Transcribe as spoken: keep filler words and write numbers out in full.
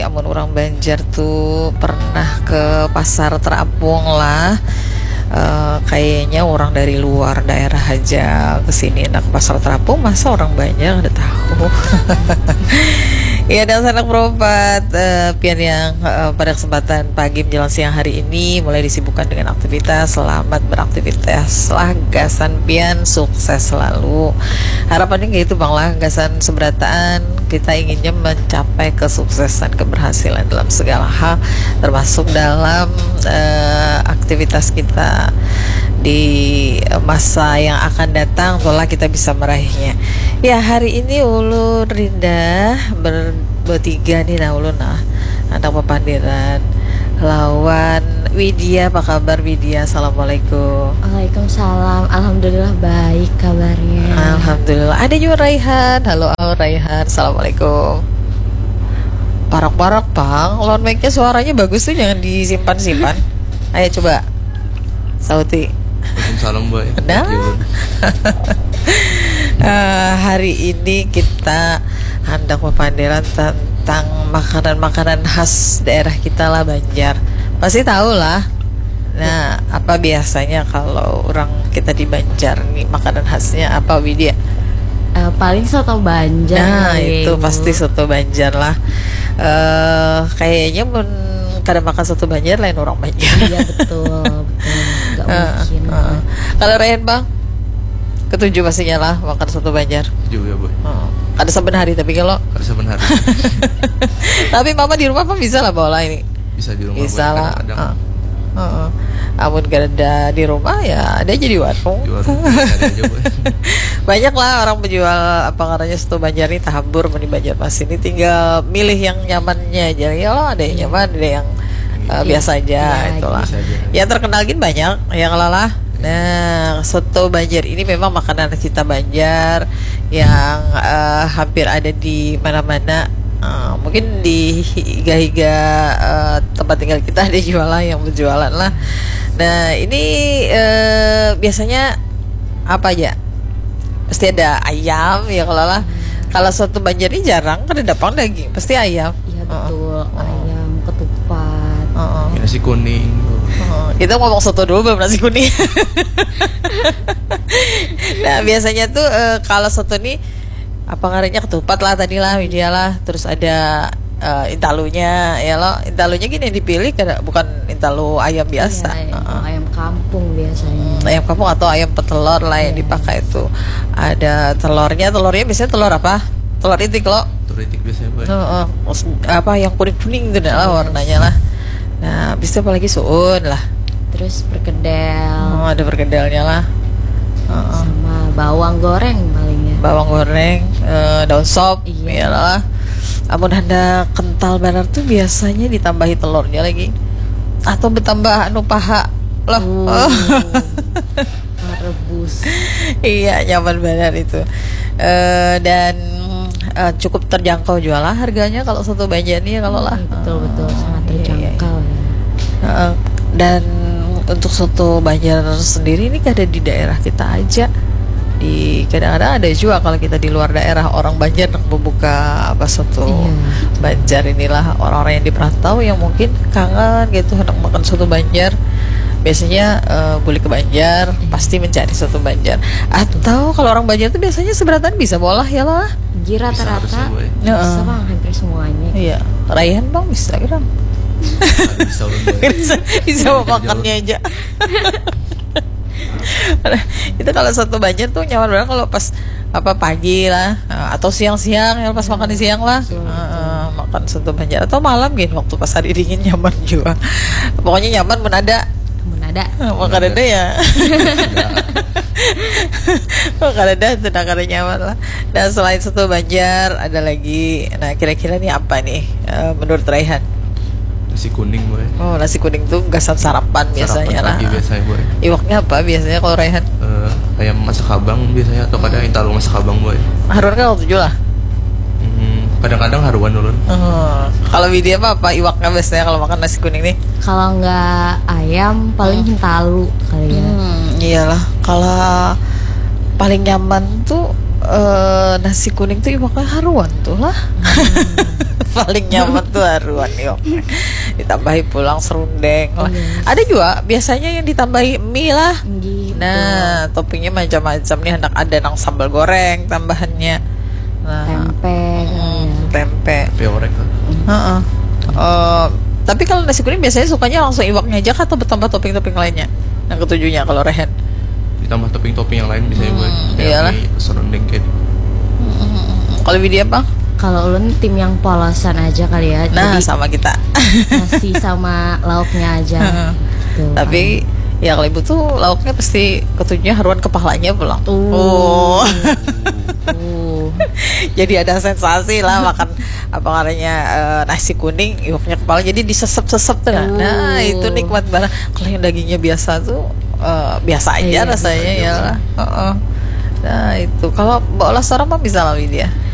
amun orang Banjar tuh pernah ke pasar terapung lah. Uh, kayaknya orang dari luar daerah aja kesini nak pasar terapung, masa orang banyak udah tahu. Ya, dan sanak berobat uh, pian yang uh, pada kesempatan pagi menjelang siang hari ini mulai disibukkan dengan aktivitas. Selamat beraktivitas lah, gasan pian sukses selalu. Harapannya gitu bang lah, gasan seberataan kita inginnya mencapai kesuksesan, keberhasilan dalam segala hal, termasuk dalam uh, aktivitas kita di masa yang akan datang, tolah kita bisa meraihnya. Ya, hari ini Ulun Rinda ber, bertiga nih nah Ulun nah anak pepandiran lawan Widya. Apa kabar Widya? Assalamualaikum. Waalaikumsalam. Alhamdulillah baik kabarnya. Alhamdulillah. Ada juga Raihan. Halo Raihan. Assalamualaikum. Parak-parak bang, lawan mic-nya suaranya bagus tuh, jangan disimpan-simpan. Ayo coba Sauti. Waalaikumsalam boy. Nah. uh, hari ini kita hendak pepandiran tentang makanan-makanan khas daerah kita lah Banjar. Pasti tahu lah. Nah, apa biasanya kalau orang kita di Banjar nih makanan khasnya apa Widya? Uh, paling soto Banjar. Nah, itu ibu. Pasti soto Banjar lah. Uh, kayaknya pun kadang makan soto Banjar lain orang Banjar. Iya betul, betul. Gak mungkin. Uh, uh. Kalau Ryan bang, ketujuh pastinya lah makan soto Banjar. Juga boy. Uh, ada saben hari tapi kalau. Ada saben hari. Tapi mama di rumah apa bisa lah bawa lah ini. Bisa di rumah. Bisa boy, lah. Uh, uh, uh. Amun gak ada di rumah ya ada aja di warung. Di warung ada aja boy. Banyak lah orang penjual apa katanya soto Banjar ini tahambur di Banjarmasin ini, tinggal milih yang nyamannya aja. Ya loh, ada yang nyaman, ada yang uh, biasa aja, ya, itulah. Yang terkenal gini banyak yang lalah. Nah, soto Banjar ini memang makanan kita Banjar yang uh, hampir ada di mana-mana. Uh, mungkin di higa-higa uh, tempat tinggal kita ada jualan yang berjualan lah. Nah, ini uh, biasanya apa aja? Pasti ada ayam ya kalau lah. Kalau soto Banjar ini jarang kan ada dapang daging, pasti ayam. Iya betul, uh, ayam, ketupat, uh, uh. nasi kuning. Uh, kita ngomong soto dulu baru nasi kuning. Nah, biasanya tuh uh, kalau soto ini apa ngarannya ketupat lah tadi lah, media lah, terus ada uh, intalunya ya lo. Intalunya gini dipilih karena bukan intalu ayam biasa. Iya, uh-uh. ayam kampung biasanya. Hmm, ayam kampung atau ayam petelur lah yang yes. dipakai itu. Ada telurnya, telurnya biasanya telur apa? Telur itik lo. Telur itik biasanya boy. Uh, uh, apa yang kuning-kuning itu lah yes. warnanya lah. Nah, bisa apalagi suun lah. Terus perkedel. Oh, ada perkedelnya lah. Uh-uh. Sama bawang goreng palingnya. Bawang goreng, uh, daun sop, iya lah. Amun ada kental benar tuh biasanya ditambahi telurnya lagi, atau bertambah anu paha loh. Uh, oh. Rebus. Iya, nyaman benar itu. Uh, dan uh, cukup terjangkau jual lah harganya kalau soto Banjar nih kalau lah. Betul betul uh, sangat terjangkau. Iya, iya. Uh, dan untuk soto Banjar sendiri ini ada di daerah kita aja. Di kadang-kadang ada juga kalau kita di luar daerah orang Banjar nak membuka apa soto iya. Banjar inilah orang-orang yang di perantau yang mungkin kangen gitu hendak makan soto Banjar. Biasanya uh, boleh ke Banjar, iya. pasti mencari soto Banjar. Atau kalau orang Banjar itu biasanya seberatan bisa bolah ya lah. Gira rata-rata bisa, bisa bang hampir semuanya. Iya, Raihan bang bisa kira. bisa, bisa, bisa makannya aja. Itu kalau soto Banjar tuh nyaman banget kalau pas apa pagi lah atau siang-siang ya pas makan di siang lah uh, makan soto Banjar atau malam gitu waktu pas hari dingin nyaman juga. Pokoknya nyaman menada. Menada. Makan ada ya. Makan ada tenang nyaman lah. Dan selain soto Banjar ada lagi. Nah kira-kira nih apa nih uh, menurut Raihan? Nasi kuning boy. Oh, nasi kuning tuh gasan sarapan biasanya sarapan lah. Biasanya boy. Iwaknya apa biasanya kalau Raihan? Uh, ayam masak abang biasanya atau kadang intalu masak abang boy. Haruan kan waktu jual lah. Hmm, kadang-kadang haruan dulu. Uh, kalau Widya apa apa iwaknya biasanya kalau makan nasi kuning nih? Kalau nggak ayam paling hmm. hintalu kali ya. Hmm, iyalah. Kalau paling nyaman tuh eh, nasi kuning tuh iwaknya haruan tuh lah. Paling nyaman tuh haruan iwaknya. Ditambahi pulang serundeng lah. Yes. Ada juga biasanya yang ditambahi mie lah. Gitu. Nah, toppingnya macam-macam nih, anak ada nang sambal goreng tambahannya. Nah, Tempe. hmm, tempe. Tapi orek kan. Heeh. Eh, tapi kalau nasi kuning biasanya sukanya langsung iwaknya aja kah, atau bertambah topping-topping lainnya? Yang ketujuhnya kalau Rehen. Ditambah topping-topping yang lain biasanya gue. Hmm, Kayak iyalah. mie, serundeng kayak gitu. Kalau Widya apa? Kalau ulun tim yang polosan aja kali ya. Nah, Jadi sama kita. nasi sama lauknya aja. Gitu. Tapi ya kalau ibu tuh lauknya pasti ketujuhnya haruan kepalanya pulang. Uh. Oh. Uh. Jadi ada sensasi lah makan apa namanya eh, nasi kuning iwaknya kepala, jadi disesep-sesep tuh. Uh. Nah, itu nikmat banget. Kalau yang dagingnya biasa tuh eh, biasa aja Iya, rasanya biasa aja ya lah. Heeh. Nah, itu kalau Mbak Olah seorang mah bisa lah Widya.